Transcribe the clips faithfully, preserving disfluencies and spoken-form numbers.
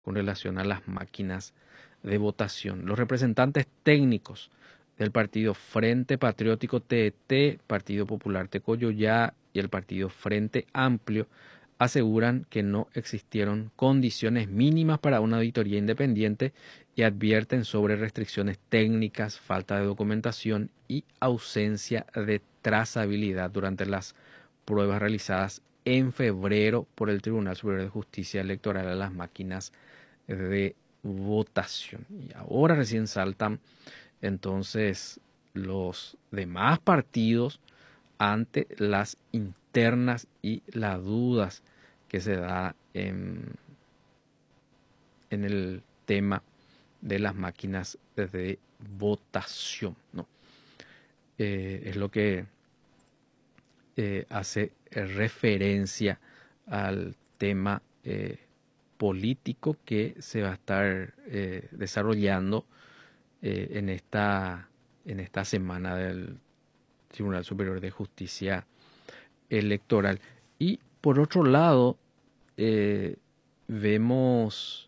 con relación a las máquinas de votación. Los representantes técnicos del partido Frente Patriótico T E T, Partido Popular Tecoyoyá y el partido Frente Amplio aseguran que no existieron condiciones mínimas para una auditoría independiente y advierten sobre restricciones técnicas, falta de documentación y ausencia de trazabilidad durante las pruebas realizadas en febrero por el Tribunal Superior de Justicia Electoral a las máquinas de votación. Y ahora recién saltan entonces los demás partidos ante las internas y las dudas que se da en, en el tema de las máquinas de votación, ¿no? Eh, es lo que eh, hace referencia al tema eh, político que se va a estar eh, desarrollando eh, en esta, en esta semana del Tribunal Superior de Justicia Electoral. Y por otro lado, eh, vemos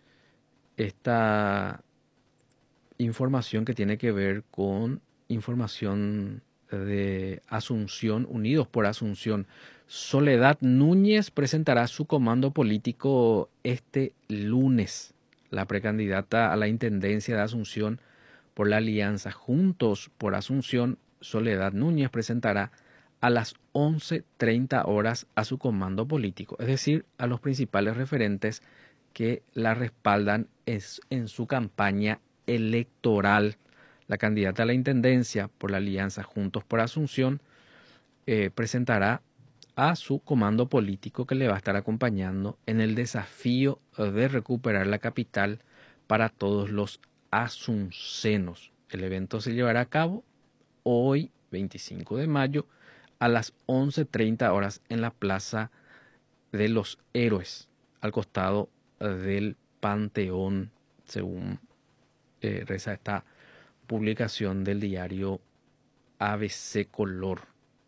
esta información que tiene que ver con información de Asunción, Unidos por Asunción. Soledad Núñez presentará su comando político este lunes. La precandidata a la Intendencia de Asunción por la Alianza Juntos por Asunción, Soledad Núñez, presentará a las once treinta horas a su comando político, es decir, a los principales referentes que la respaldan en su campaña electoral. La candidata a la Intendencia por la Alianza Juntos por Asunción eh, presentará a su comando político que le va a estar acompañando en el desafío de recuperar la capital para todos los asuncenos. El evento se llevará a cabo hoy, veinticinco de mayo, a las once treinta horas en la Plaza de los Héroes, al costado del Panteón, según eh, reza esta publicación del diario A B C Color.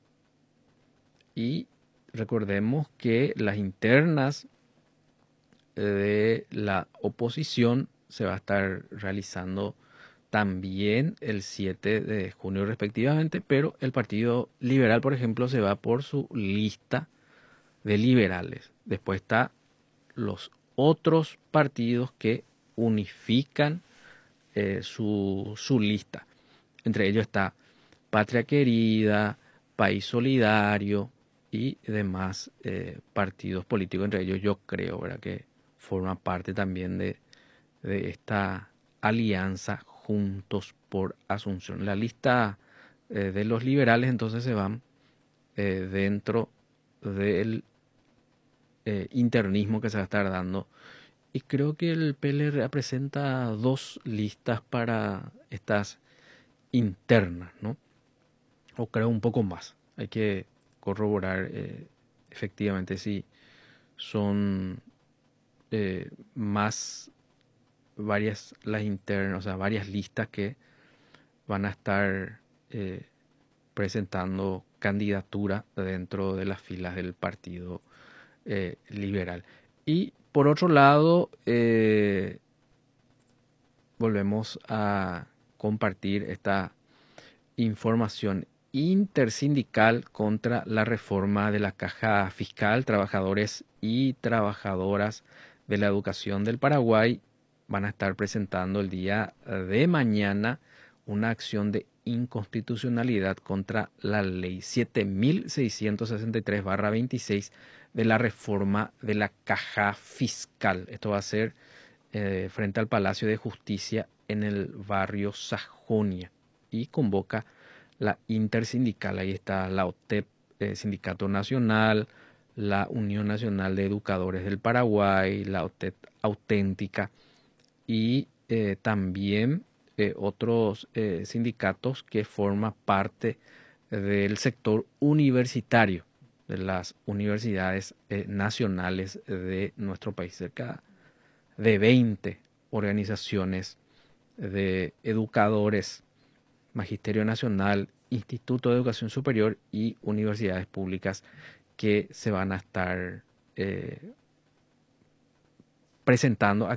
Y recordemos que las internas de la oposición se va a estar realizando también el siete de junio respectivamente, pero el Partido Liberal, por ejemplo, se va por su lista de liberales. Después está los otros partidos que unifican eh, su, su lista. Entre ellos está Patria Querida, País Solidario y demás eh, partidos políticos. Entre ellos yo creo, ¿verdad?, que forma parte también de, de esta alianza Juntos por Asunción. La lista eh, de los liberales entonces se van eh, dentro del eh, internismo que se va a estar dando. Y creo que el P L R presenta dos listas para estas internas, ¿no? O creo un poco más. Hay que corroborar eh, efectivamente si son eh, más varias las internas, o sea, varias listas que van a estar eh, presentando candidatura dentro de las filas del Partido eh, Liberal. Y por otro lado, eh, volvemos a compartir esta información intersindical contra la reforma de la caja fiscal. Trabajadores y trabajadoras de la educación del Paraguay van a estar presentando el día de mañana una acción de inconstitucionalidad contra la ley siete mil seiscientos sesenta y tres barra veintiséis de la reforma de la caja fiscal. Esto va a ser eh, frente al Palacio de Justicia en el barrio Sajonia y convoca la intersindical. Ahí está la O T E P, eh, Sindicato Nacional, la Unión Nacional de Educadores del Paraguay, la O T E P Auténtica y eh, también eh, otros eh, sindicatos que forman parte del sector universitario de las universidades eh, nacionales de nuestro país. Cerca de veinte organizaciones de educadores, Magisterio Nacional, Instituto de Educación Superior y universidades públicas que se van a estar eh, presentando